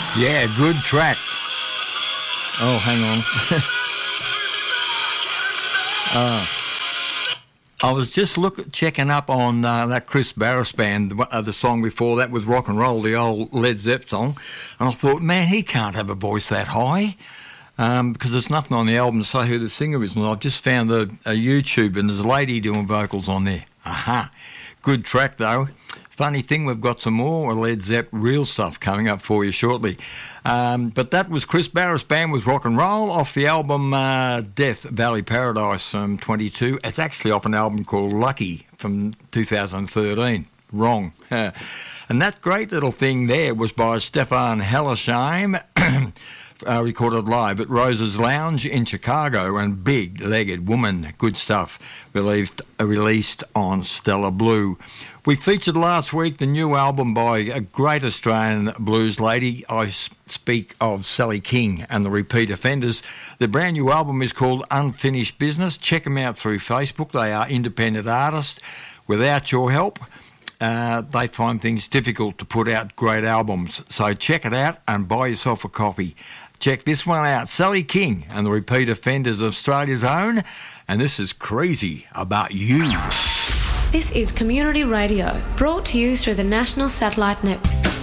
Yeah, good track. Oh, hang on. I was just checking up on that Chris Barris band, the song before that with Rock and Roll, the old Led Zepp song, and I thought, man, he can't have a voice that high, because there's nothing on the album to say who the singer is, and I've just found a YouTube, and there's a lady doing vocals on there. Aha. Good track, though. Funny thing, we've got some more Led Zepp real stuff coming up for you shortly. But that was Chris Barris Band with Rock and Roll off the album Death Valley Paradise from 22. It's actually off an album called Lucky from 2013. Wrong. And that great little thing there was by Stefan Hellersheim, recorded live at Rose's Lounge in Chicago, and Big Legged Woman. Good stuff. Released on Stellar Blue. We featured last week the new album by a great Australian blues lady. I speak of Sally King and the Repeat Offenders. The brand new album is called Unfinished Business. Check them out through Facebook. They are independent artists. Without your help, they find things difficult to put out great albums. So check it out and buy yourself a copy. Check this one out. Sally King and the Repeat Offenders, Australia's own. And this is Crazy About You. This is Community Radio, brought to you through the National Satellite Network.